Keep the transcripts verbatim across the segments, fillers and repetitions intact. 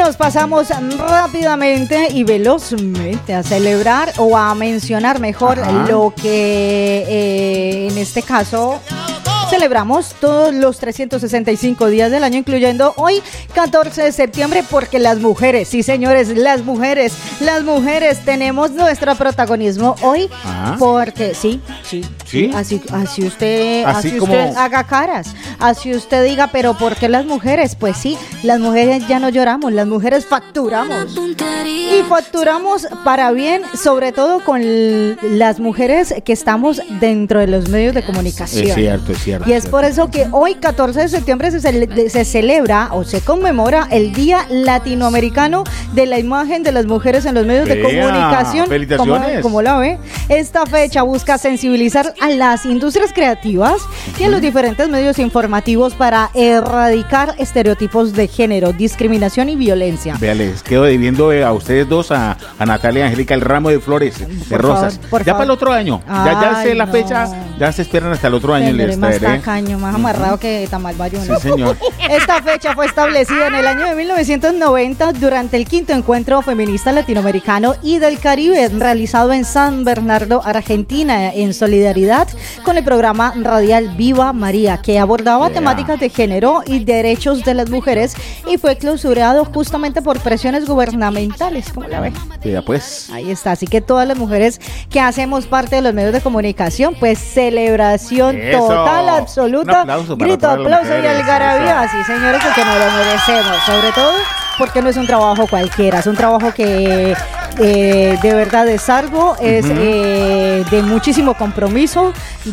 nos pasamos rápidamente y velozmente a celebrar o a mencionar mejor Ajá. lo que eh, en este caso celebramos todos los trescientos sesenta y cinco días del año, incluyendo hoy, catorce de septiembre, porque las mujeres, sí señores, las mujeres, las mujeres tenemos nuestro protagonismo hoy, Ajá. porque sí, sí, sí, así, así usted, así, así como... usted haga caras, así usted diga, pero ¿por qué las mujeres? Pues sí, las mujeres ya no lloramos, las mujeres facturamos y facturamos para bien, sobre todo con l- las mujeres que estamos dentro de los medios de comunicación. Es cierto, es cierto. Y es por eso que hoy, catorce de septiembre, se, cele- se celebra o se conmemora el Día Latinoamericano de la Imagen de las Mujeres en los Medios Vea, de Comunicación. Felicitaciones. ¿Cómo, cómo la ve? Esta fecha busca sensibilizar a las industrias creativas uh-huh. y a los diferentes medios informativos para erradicar estereotipos de género, discriminación y violencia. Vea, les quedo debiendo a ustedes dos, a, a Natalia y Angélica, el ramo de flores, de por rosas. Favor, ya favor. Para el otro año. Ay, ya, ya sé la no. fecha, ya se esperan hasta el otro año. Les traeré. Caño, más amarrado uh-huh. que tamal bayuno. Sí, señor. Esta fecha fue establecida en el año de mil novecientos noventa durante el quinto encuentro feminista latinoamericano y del Caribe, realizado en San Bernardo, Argentina, en solidaridad con el programa radial Viva María, que abordaba yeah. temáticas de género y derechos de las mujeres y fue clausurado justamente por presiones gubernamentales, como la ve. Yeah, pues. Ahí está, así que todas las mujeres que hacemos parte de los medios de comunicación, pues celebración Eso. total, absoluta, aplauso grito, aplauso y algarabía, sí señores, porque nos lo merecemos, sobre todo porque no es un trabajo cualquiera, es un trabajo que eh, de verdad es algo, es uh-huh. eh, de muchísimo compromiso,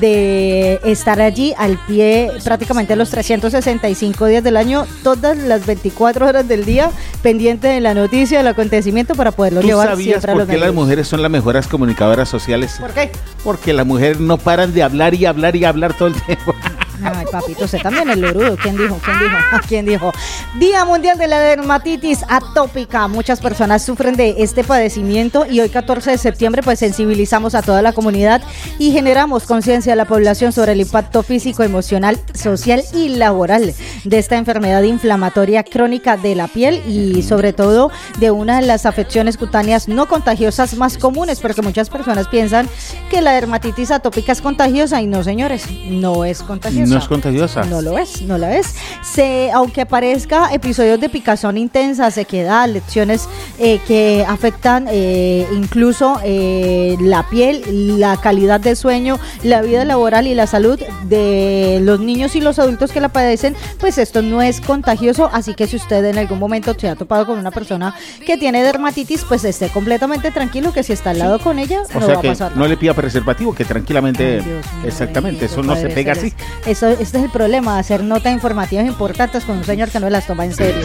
de estar allí al pie prácticamente los trescientos sesenta y cinco días del año, todas las veinticuatro horas del día, pendiente de la noticia, del acontecimiento, para poderlo llevar siempre a los medios. ¿Tú sabías por qué las mujeres son las mejores comunicadoras sociales? ¿Por qué? Porque las mujeres no paran de hablar y hablar y hablar todo el tiempo. Ay, papito, usted también es lorudo. ¿Quién dijo? ¿Quién dijo? ¿Quién dijo? Día Mundial de la Dermatitis Atópica. Muchas personas sufren de este padecimiento y hoy, catorce de septiembre, pues sensibilizamos a toda la comunidad y generamos conciencia a la población sobre el impacto físico, emocional, social y laboral de esta enfermedad inflamatoria crónica de la piel y sobre todo de una de las afecciones cutáneas no contagiosas más comunes, porque muchas personas piensan que la dermatitis atópica es contagiosa y no, señores, no es contagiosa. No es contagiosa. No lo es, no la es. Se, aunque aparezca episodios de picazón intensa, sequedad, lesiones eh, que afectan eh, incluso eh, la piel, la calidad de sueño, la vida laboral y la salud de los niños y los adultos que la padecen, pues esto no es contagioso, así que si usted en algún momento se ha topado con una persona que tiene dermatitis, pues esté completamente tranquilo que si está al lado con ella, o no sea va que a pasar nada. No le pida preservativo, que tranquilamente, Ay, Dios mío, exactamente, eso no se pega así. Eso, este es el problema, hacer notas informativas importantes con un señor que no las toma en serio.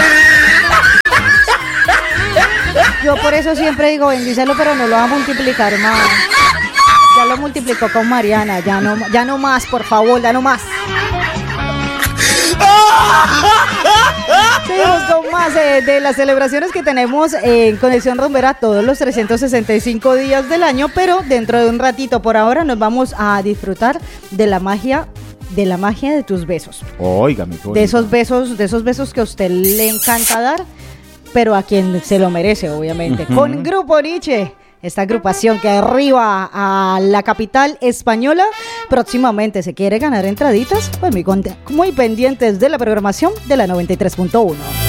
Yo por eso siempre digo, bendícelo, pero no lo va a multiplicar más. Ya lo multiplicó con Mariana, ya no, ya no más, por favor, ya no más. Seguimos con más eh, de las celebraciones que tenemos en Conexión Rumbera todos los trescientos sesenta y cinco días del año, pero dentro de un ratito, por ahora, nos vamos a disfrutar de la magia de la magia de tus besos. Óigame, de esos besos, de esos besos que a usted le encanta dar, pero a quien se lo merece, obviamente. Uh-huh. Con Grupo Nietzsche, esta agrupación que arriba a la capital española, próximamente se quiere ganar entraditas, pues muy, muy pendientes de la programación de la noventa y tres punto uno.